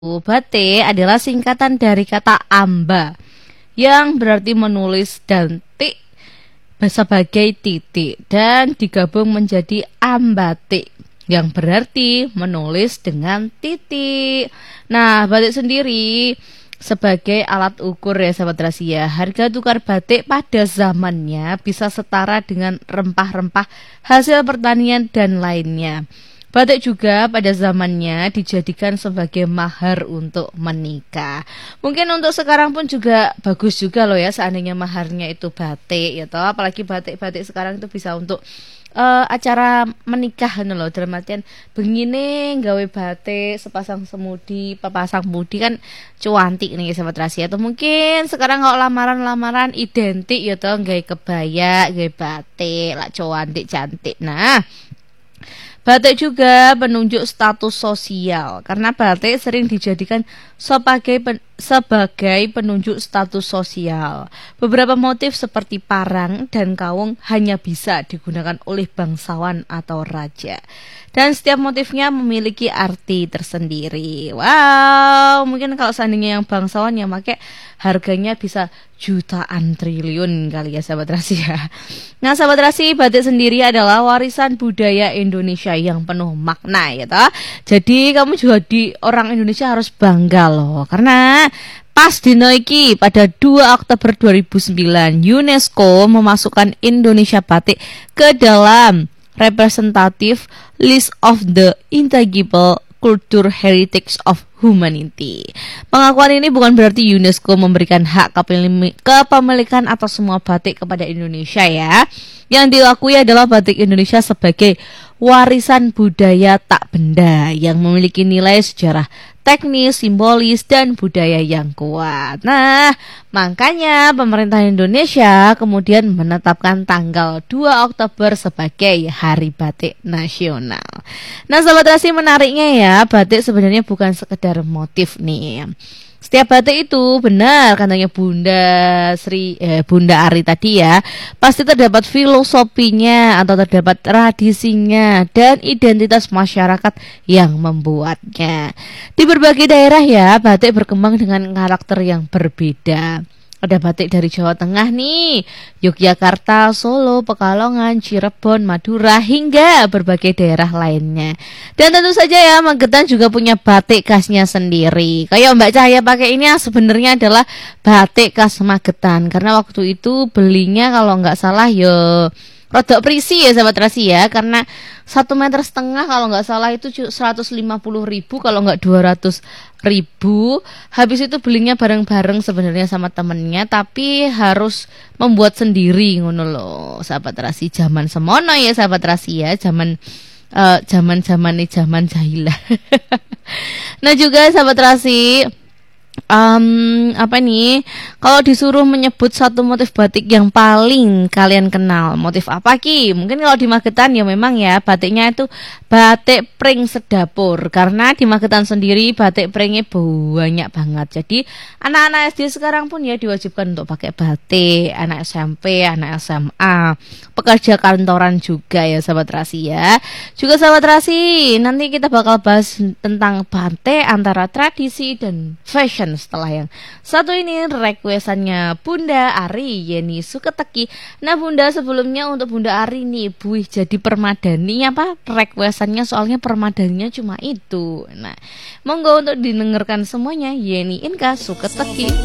Batik adalah singkatan dari kata amba yang berarti menulis dan tik sebagai titik dan digabung menjadi ambatik yang berarti menulis dengan titik. Nah, batik sendiri sebagai alat ukur ya sahabat rahasia. Harga tukar batik pada zamannya bisa setara dengan rempah-rempah hasil pertanian dan lainnya. Batik juga pada zamannya dijadikan sebagai mahar untuk menikah. Mungkin untuk sekarang pun juga bagus juga loh ya seandainya maharnya itu batik ya toh. Apalagi batik-batik sekarang itu bisa untuk acara menikah loh. Dalam artian begini gawe batik sepasang semudi, papasang mudi kan cuantik nih sahabat rahasia. Atau mungkin sekarang kalau lamaran-lamaran identik ya toh gawe kebaya, gawe batik, lah cuantik cantik. Nah, batik juga penunjuk status sosial karena batik sering dijadikan sebagai penunjuk status sosial. Beberapa motif seperti parang dan kaung hanya bisa digunakan oleh bangsawan atau raja. Dan setiap motifnya memiliki arti tersendiri. Wow, mungkin kalau seandainya yang bangsawan yang pakai harganya bisa jutaan triliun kali ya sahabat rahasia. Nah sahabat rahasia, batik sendiri adalah warisan budaya Indonesia yang penuh makna ya toh. Jadi kamu juga di orang Indonesia harus bangga loh karena pas dino iki pada 2 Oktober 2009 UNESCO memasukkan Indonesia batik ke dalam representative list of the intangible culture heritage of humanity. Pengakuan ini bukan berarti UNESCO memberikan hak kepemilikan atas semua batik kepada Indonesia ya. Yang diakui adalah batik Indonesia sebagai warisan budaya tak benda yang memiliki nilai sejarah teknis, simbolis, dan budaya yang kuat. Nah, makanya pemerintah Indonesia kemudian menetapkan tanggal 2 Oktober sebagai Hari Batik Nasional. Nah, sahabat rahasia, menariknya ya, batik sebenarnya bukan sekedar motif nih. Setiap batik itu benar katanya Bunda Ari tadi ya, pasti terdapat filosofinya atau terdapat tradisinya dan identitas masyarakat yang membuatnya. Di berbagai daerah ya, batik berkembang dengan karakter yang berbeda. Ada batik dari Jawa Tengah nih, Yogyakarta, Solo, Pekalongan, Cirebon, Madura, hingga berbagai daerah lainnya. Dan tentu saja ya, Magetan juga punya batik khasnya sendiri. Kayak Mbak Cahaya pakai ini sebenarnya adalah batik khas Magetan. Karena waktu itu belinya kalau nggak salah rodok prisi ya sahabat rahasia, karena 1,5 meter kalau nggak salah itu 150.000 kalau nggak 200.000. Habis itu belinya bareng-bareng sebenarnya sama temennya, tapi harus membuat sendiri ngono loh sahabat rahasia. Zaman semono ya sahabat rahasia, zaman jahilah. Nah juga sahabat rahasia, apa nih? Kalau disuruh menyebut satu motif batik yang paling kalian kenal, motif apa ki? Mungkin kalau di Magetan ya memang ya batiknya itu batik pring sedapur. Karena di Magetan sendiri batik pringnya banyak banget. Jadi anak-anak SD sekarang pun ya diwajibkan untuk pakai batik. Anak SMP, anak SMA, pekerja kantoran juga ya sahabat rahasia. Juga sahabat rahasia, nanti kita bakal bahas tentang batik antara tradisi dan fashion setelah yang satu ini, requestannya Bunda Ari Yeni Suketeki. Nah Bunda, sebelumnya untuk Bunda Ari nih buih jadi permadani apa requestannya, soalnya permadaninya cuma itu. Nah monggo untuk didengarkan semuanya, Yeni Inka Suketeki.